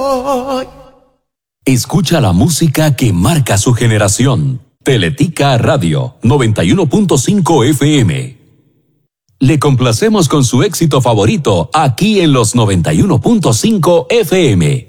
Escucha la música que marca su generación. Teletica Radio 91.5 FM. Le complacemos con su éxito favorito aquí en los 91.5 FM.